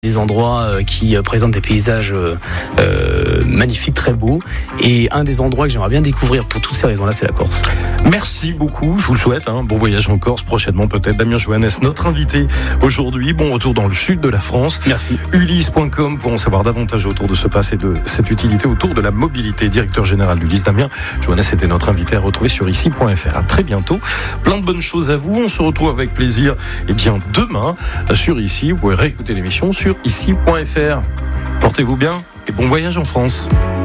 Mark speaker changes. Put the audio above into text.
Speaker 1: des endroits qui présentent des paysages magnifiques, très beaux. Et un des endroits que j'aimerais bien découvrir pour toutes ces raisons-là, c'est la Corse.
Speaker 2: Merci beaucoup, je vous le souhaite. Bon voyage en Corse prochainement peut-être. Damien Johannes, notre invité aujourd'hui. Bon retour dans le sud de la France.
Speaker 1: Merci.
Speaker 2: Ulysse.com pour en savoir davantage autour de ce passé, de cette utilité autour de la mobilité. Directeur général d'Ulysse, Damien Johannes était notre invité à retrouver sur ici.fr. À très bientôt. Plein de bonnes choses à vous. On se retrouve avec plaisir demain sur Ici. Vous pouvez réécouter l'émission sur ici.fr. Portez-vous bien et bon voyage en France.